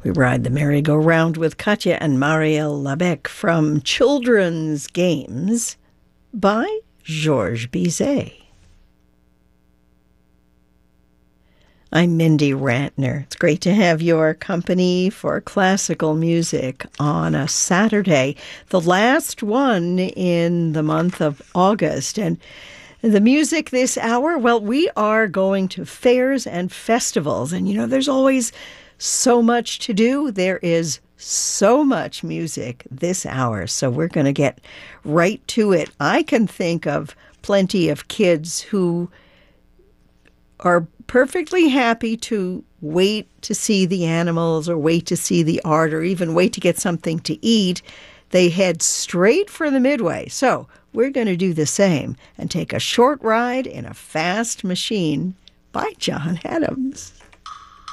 We ride the merry-go-round with Katya and Marielle Labec from Children's Games by Georges Bizet. I'm Mindy Rantner. It's great to have your company for classical music on a Saturday, the last one in the month of August. And the music this hour, well, we are going to fairs and festivals. And, there's always so much to do. There is so much music this hour, so we're going to get right to it. I can think of plenty of kids who are perfectly happy to wait to see the animals or wait to see the art or even wait to get something to eat. They head straight for the Midway. So we're going to do the same and take a short ride in a fast machine by John Adams.